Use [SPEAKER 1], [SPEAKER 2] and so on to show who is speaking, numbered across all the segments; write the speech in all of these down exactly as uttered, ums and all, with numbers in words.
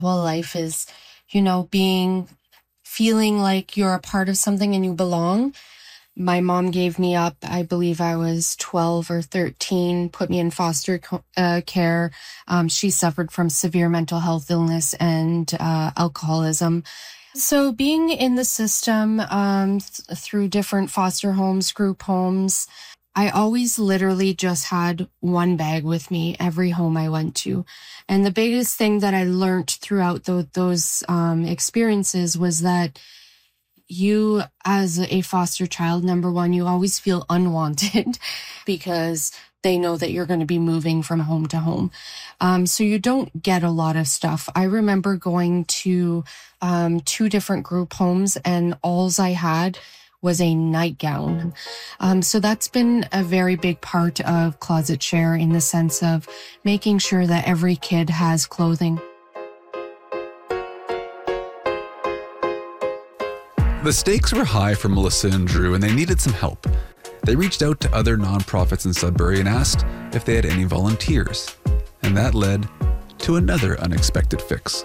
[SPEAKER 1] Well, life is, you know, being, feeling like you're a part of something and you belong. My mom gave me up, I believe I was twelve or thirteen, put me in foster uh, care. Um, she suffered from severe mental health illness and uh, alcoholism. So being in the system um, th- through different foster homes, group homes, I always literally just had one bag with me every home I went to. And the biggest thing that I learned throughout th- those um, experiences was that you, as a foster child, number one, you always feel unwanted because they know that you're going to be moving from home to home. Um, so you don't get a lot of stuff. I remember going to um, two different group homes and alls I had was a nightgown. Um, so that's been a very big part of Closet Share in the sense of making sure that every kid has clothing.
[SPEAKER 2] The stakes were high for Melissa and Drew, and they needed some help. They reached out to other nonprofits in Sudbury and asked if they had any volunteers. And that led to another unexpected fix.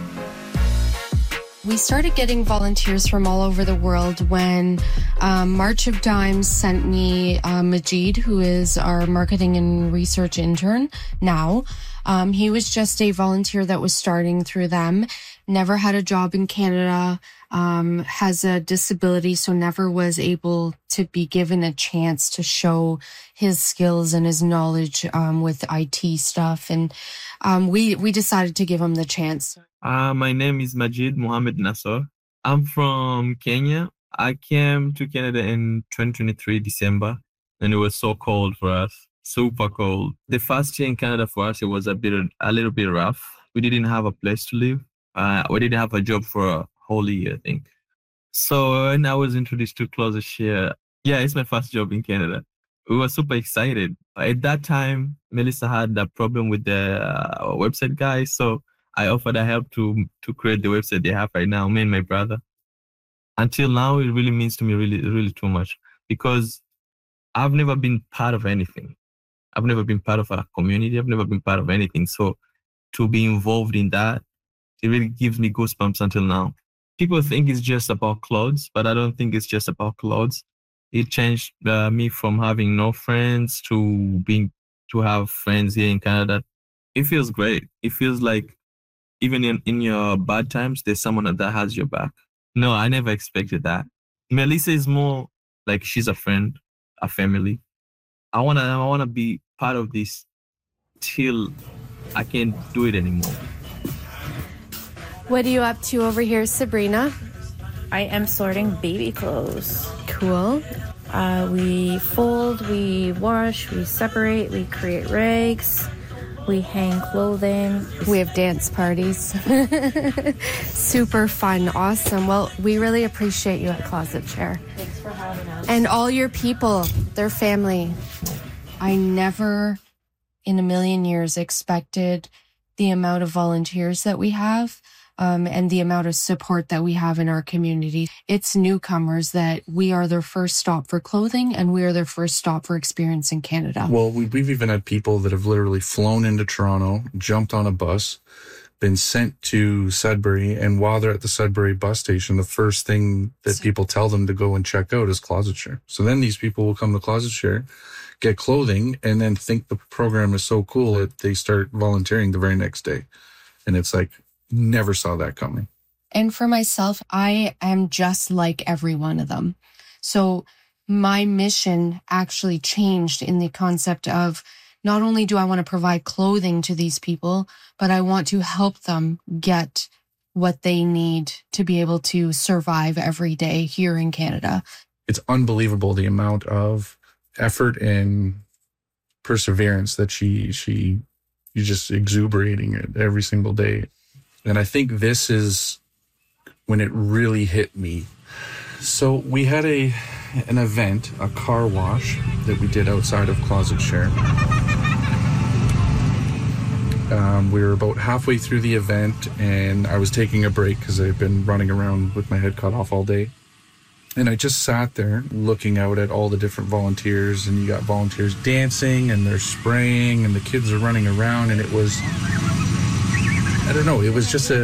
[SPEAKER 1] We started getting volunteers from all over the world when um, March of Dimes sent me uh, Majid, who is our marketing and research intern now. Um, he was just a volunteer that was starting through them, never had a job in Canada, um, has a disability, so never was able to be given a chance to show his skills and his knowledge um, with I T stuff. And um, we, we decided to give him the chance.
[SPEAKER 3] Uh, my name is Majid Mohammed Nassor. I'm from Kenya. I came to Canada in twenty twenty-three, December, and it was so cold for us, super cold. The first year in Canada for us, it was a bit, a little bit rough. We didn't have a place to live. Uh, we didn't have a job for a whole year, I think. So when I was introduced to Closet Share, yeah, it's my first job in Canada. We were super excited. At that time, Melissa had a problem with the uh, website guy, so I offered her help to to create the website they have right now, me and my brother. Until now, it really means to me really, really too much because I've never been part of anything. I've never been part of a community. I've never been part of anything. So to be involved in that, it really gives me goosebumps until now. People think it's just about clothes, but I don't think it's just about clothes. It changed uh, me from having no friends to being to have friends here in Canada. It feels great. It feels like even in, in your bad times, there's someone that has your back. No, I never expected that. Melissa is more like she's a friend, a family. I wanna, I wanna be part of this till I can't do it anymore.
[SPEAKER 1] What are you up to over here, Sabrina?
[SPEAKER 4] I am sorting baby clothes.
[SPEAKER 1] Cool.
[SPEAKER 4] Uh, we fold, we wash, we separate, we create rags. We hang clothing.
[SPEAKER 1] We have dance parties. Super fun. Awesome. Well, we really appreciate you at Closet Share.
[SPEAKER 4] Thanks for having us.
[SPEAKER 1] And all your people, their family. I never in a million years expected the amount of volunteers that we have. Um, and the amount of support that we have in our community. It's newcomers that we are their first stop for clothing and we are their first stop for experience in Canada.
[SPEAKER 5] Well, we, we've even had people that have literally flown into Toronto, jumped on a bus, been sent to Sudbury, and while they're at the Sudbury bus station, the first thing that so, people tell them to go and check out is Closet Share. So then these people will come to Closet Share, get clothing, and then think the program is so cool that they start volunteering the very next day. And it's like, never saw that coming.
[SPEAKER 1] And for myself, I am just like every one of them. So my mission actually changed in the concept of not only do I want to provide clothing to these people, but I want to help them get what they need to be able to survive every day here in Canada.
[SPEAKER 5] It's unbelievable the amount of effort and perseverance that she, she, she's just exuberating it every single day. And I think this is when it really hit me. So we had a an event, a car wash that we did outside of Closet Share. Um, we were about halfway through the event and I was taking a break because I've been running around with my head cut off all day. And I just sat there looking out at all the different volunteers, and you got volunteers dancing and they're spraying and the kids are running around, and it was, I don't know, it was just a